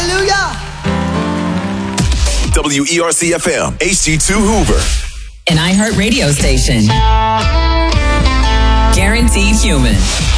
Hallelujah. WERC-FM, HD2 Hoover. An iHeart radio station. Guaranteed human.